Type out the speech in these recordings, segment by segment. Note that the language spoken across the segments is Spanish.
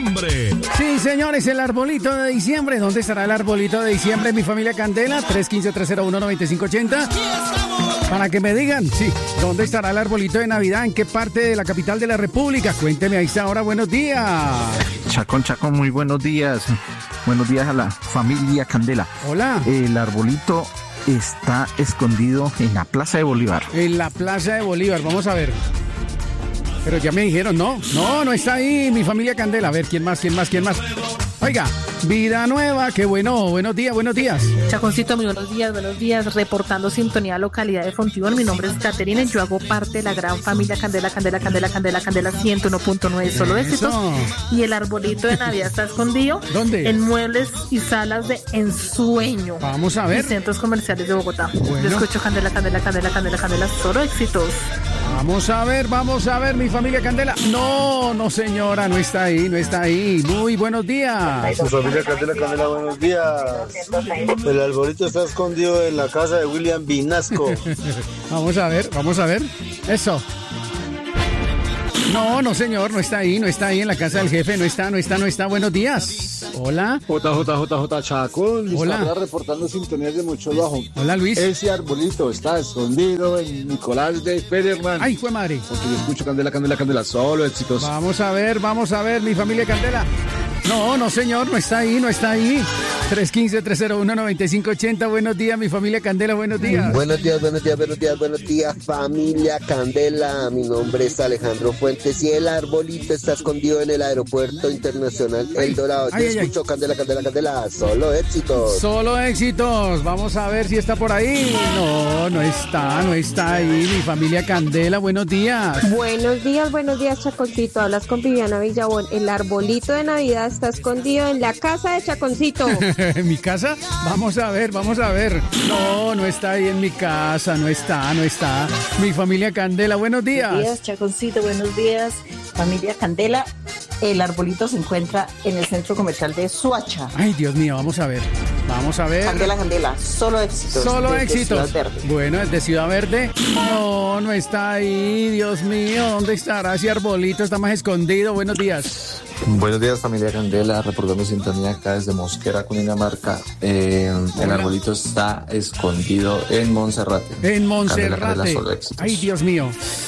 diciembre. Sí, señores, el arbolito de diciembre. ¿Dónde estará el arbolito de diciembre? Mi familia Candela, 315-301-9580. Para que me digan, sí, ¿dónde estará el arbolito de Navidad? ¿En qué parte de la capital de la República? Cuénteme ahí está ahora. Buenos días. Chacón, muy buenos días. Buenos días a la familia Candela. Hola. El arbolito está escondido en la Plaza de Bolívar. En la Plaza de Bolívar, vamos a ver. Pero ya me dijeron, no está ahí mi familia Candela. A ver, ¿quién más? Oiga, vida nueva, qué bueno, buenos días. Chaconcito, muy buenos días, reportando sintonía localidad de Fontibón. Mi nombre es Caterina y yo hago parte de la gran familia Candela 101.9, solo éxitos. Y el arbolito de Navidad está escondido. ¿Dónde? En muebles y salas de ensueño. Vamos a ver. Y centros comerciales de Bogotá. Bueno. Yo escucho Candela, solo éxitos. Vamos a ver, mi familia Candela. No, señora, no está ahí. Muy buenos días. Su familia Candela, buenos días. El arbolito está escondido en la casa de William Vinasco. Vamos a ver. Eso. No, señor, no está ahí en la casa del jefe, no está. Buenos días. Hola. JJJ Chaco, Luis Hola. Carrera reportando sintonías de Mucho Bajo. Hola, Luis. Ese arbolito está escondido en Nicolás de Federman. Ay, fue madre. Porque yo escucho Candela, solo éxitos. Vamos a ver, mi familia Candela. No, señor, no está ahí. 315-301-9580. Buenos días, mi familia Candela, buenos días. Buenos días, familia Candela. Mi nombre es Alejandro Fuentes y el arbolito está escondido en el Aeropuerto Internacional El Dorado. Yo escucho Candela, solo éxitos. Vamos a ver si está por ahí. No está ahí, mi familia Candela, buenos días. Buenos días, Chaconcito. Hablas con Viviana Villabón. El arbolito de Navidad está escondido en la casa de Chaconcito. ¿En mi casa? Vamos a ver. No está ahí en mi casa, no está. Mi familia Candela, buenos días. Buenos días, Chaconcito, buenos días, familia Candela. El arbolito se encuentra en el centro comercial de Suacha. Ay, Dios mío, vamos a ver. Candela, solo éxitos. Ciudad Verde. Bueno, es de Ciudad Verde. No está ahí, Dios mío, ¿dónde estará ese arbolito? Está más escondido, buenos días. Buenos días, familia Candela, reportando sintonía acá desde Mosquera, Cundinamarca. El arbolito está escondido en Monserrate. Candela, solo éxitos. Ay, Dios mío,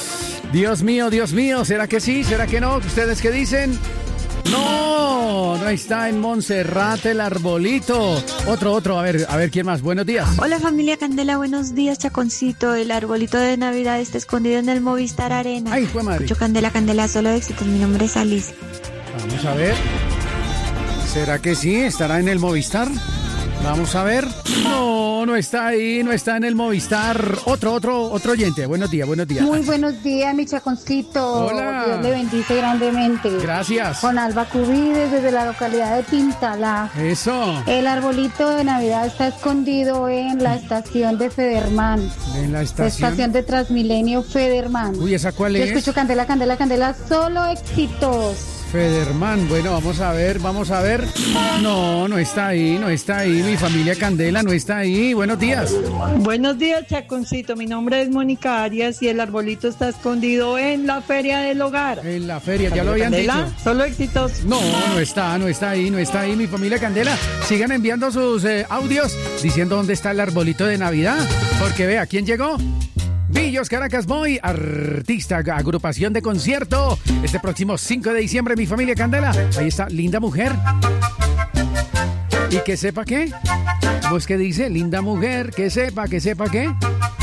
¿será que sí? ¿Será que no? ¿Ustedes qué dicen? No está en Monserrate el arbolito. Otro, a ver, ¿quién más? Buenos días. Hola familia Candela, buenos días, Chaconcito. El arbolito de Navidad está escondido en el Movistar Arena. Ay, fue madre. Escucho Candela, solo éxitos. Mi nombre es Alice. Vamos a ver. ¿Será que sí? ¿Estará en el Movistar? Vamos a ver. No está ahí, no está en el Movistar. Otro oyente. Buenos días. Muy buenos días, mi Chaconcito. Hola. Dios le bendice grandemente. Gracias. Con Alba Cubides desde la localidad de Tintalá. Eso. El arbolito de Navidad está escondido en la estación de Federman. ¿En la estación? De Transmilenio Federman. Uy, ¿esa cuál es? Yo escucho Candela, solo éxitos. Federman, bueno, vamos a ver. No está ahí, mi familia Candela no está ahí. Buenos días. Buenos días, Chaconcito. Mi nombre es Mónica Arias y el arbolito está escondido en la Feria del Hogar. En la feria, ya lo habían Candela, dicho. Solo éxitos. No está ahí, mi familia Candela. Sigan enviando sus audios diciendo dónde está el arbolito de Navidad, porque vea, ¿quién llegó? Villos Caracas Boy, artista, agrupación de concierto. Este próximo 5 de diciembre, mi familia Candela. Ahí está, linda mujer. ¿Y que sepa qué? ¿Vos qué dice? Linda mujer, que sepa qué.